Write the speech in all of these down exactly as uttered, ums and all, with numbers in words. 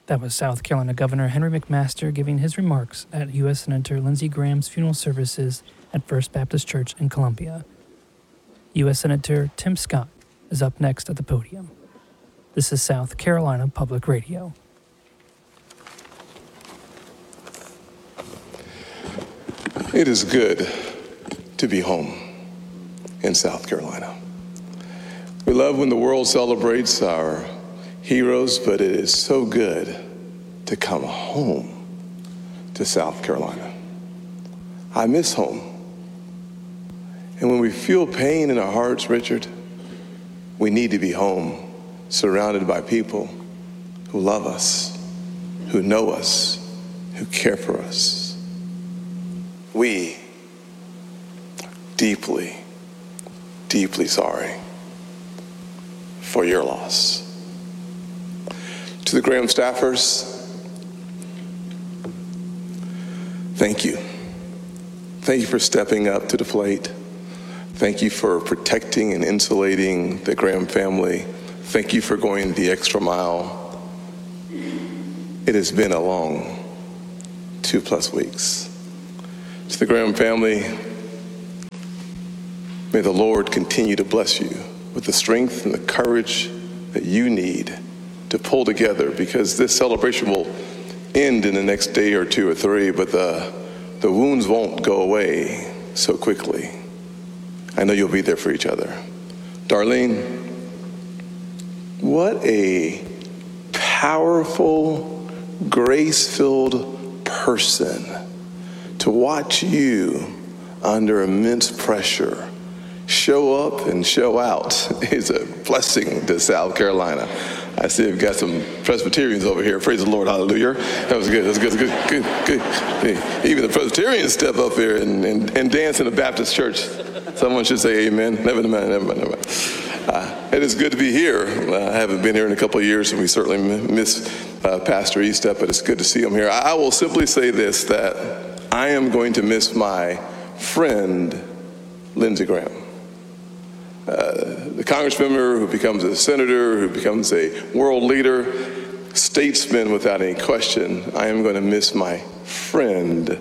That was South Carolina Governor Henry McMaster giving his remarks at U S Senator Lindsey Graham's funeral services at First Baptist Church in Columbia. U S Senator Tim Scott is up next at the podium. This is South Carolina Public Radio. It is good to be home in South Carolina. We love when the world celebrates our heroes, but it is so good to come home to South Carolina. I miss home. And when we feel pain in our hearts, Richard, we need to be home, surrounded by people who love us, who know us, who care for us. We are deeply, deeply sorry for your loss. To the Graham staffers, thank you. Thank you for stepping up to the plate. Thank you for protecting and insulating the Graham family. Thank you for going the extra mile. It has been a long two plus weeks. To the Graham family, may the Lord continue to bless you with the strength and the courage that you need to pull together, because this celebration will end in the next day or two or three, but the, the wounds won't go away so quickly. I know you'll be there for each other. Darlene, what a powerful, grace-filled person to watch you under immense pressure show up and show out is a blessing to South Carolina. I see we've got some Presbyterians over here. Praise the Lord, hallelujah. That was good, that's good, good, good, good. Hey, even the Presbyterians step up here and, and, and dance in a Baptist church. Someone should say amen. Never mind, never mind, never mind. Uh, it is good to be here. Uh, I haven't been here in a couple of years, and we certainly miss uh, Pastor Estep, but it's good to see him here. I, I will simply say this, that I am going to miss my friend, Lindsey Graham. Uh, the Congress member who becomes a senator, who becomes a world leader, statesman without any question. I am going to miss my friend,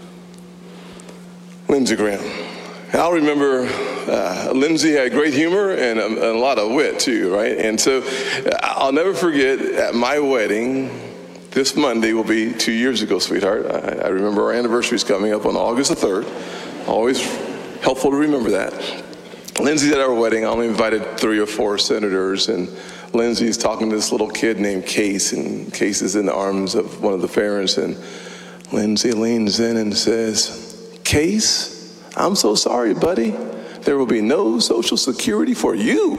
Lindsey Graham. And I'll remember uh, Lindsey had great humor and a, and a lot of wit too, right? And so I'll never forget at my wedding, this Monday will be two years ago, sweetheart. I, I remember our anniversary is coming up on August the third. Always helpful to remember that. Lindsey's at our wedding. I only invited three or four senators, and Lindsey's talking to this little kid named Case, and Case is in the arms of one of the parents, and Lindsey leans in and says, "Case, I'm so sorry, buddy. There will be no Social Security for you."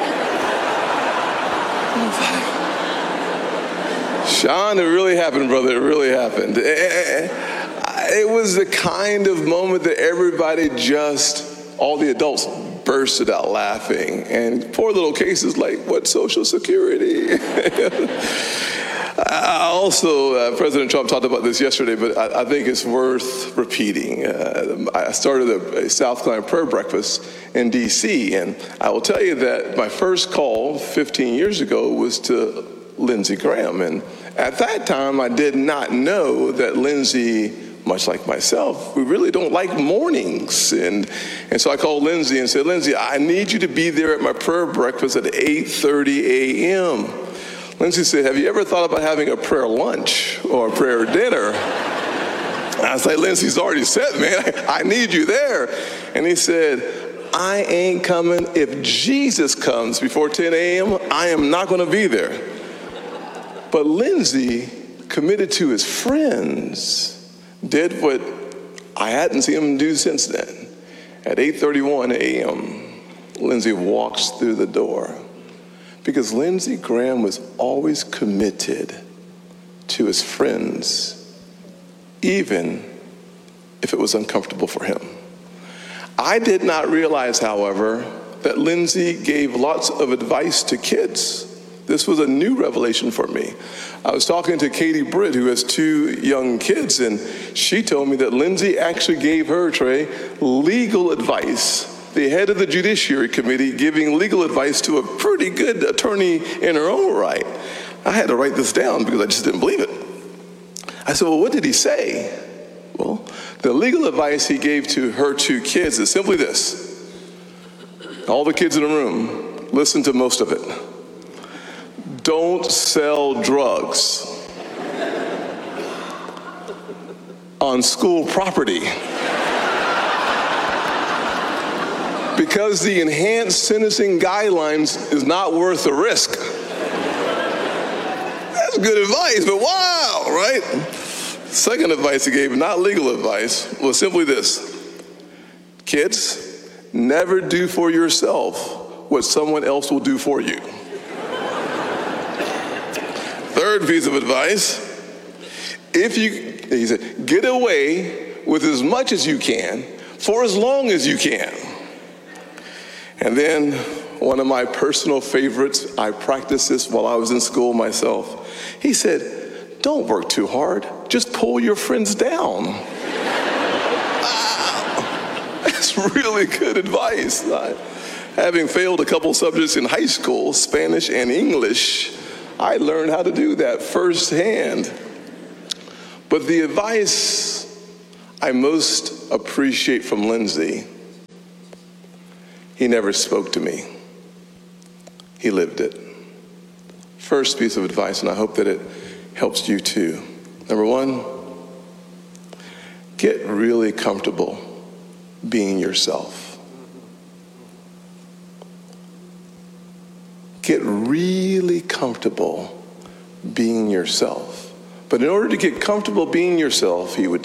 Sean, it really happened, brother. It really happened. It was the kind of moment that everybody just, all the adults bursted out laughing. And poor little Case is like, what Social Security? I also, uh, President Trump talked about this yesterday, but I, I think it's worth repeating. Uh, I started a, a South Carolina prayer breakfast in D C, and I will tell you that my first call fifteen years ago was to Lindsey Graham. And at that time, I did not know that Lindsey, much like myself, we really don't like mornings. And, and so I called Lindsey and said, "Lindsey, I need you to be there at my prayer breakfast at eight thirty a.m. Lindsey said, "Have you ever thought about having a prayer lunch or a prayer dinner?" I was like, "Lindsey's already said, man, I, I need you there." And he said, "I ain't coming. If Jesus comes before ten a.m., I am not going to be there." But Lindsey committed to his friends, did what I hadn't seen him do since then. At eight thirty-one a.m., Lindsey walks through the door because Lindsey Graham was always committed to his friends, even if it was uncomfortable for him. I did not realize, however, that Lindsey gave lots of advice to kids. This was a new revelation for me. I was talking to Katie Britt, who has two young kids, and she told me that Lindsey actually gave her, Trey, legal advice. The head of the Judiciary Committee giving legal advice to a pretty good attorney in her own right. I had to write this down because I just didn't believe it. I said, well, what did he say? Well, the legal advice he gave to her two kids is simply this. All the kids in the room, listen to most of it. Don't sell drugs on school property, because the enhanced sentencing guidelines is not worth the risk. That's good advice, but wow, right? Second advice he gave, not legal advice, was simply this. Kids, never do for yourself what someone else will do for you. Third piece of advice, if you, he said, get away with as much as you can for as long as you can. And then one of my personal favorites, I practiced this while I was in school myself. He said, don't work too hard, just pull your friends down. Wow, that's really good advice. I, having failed a couple subjects in high school, Spanish and English, I learned how to do that firsthand. But the advice I most appreciate from Lindsay, he never spoke to me. He lived it. First piece of advice, and I hope that it helps you too. Number one, get really comfortable being yourself. Get really comfortable being yourself. But in order to get comfortable being yourself, he would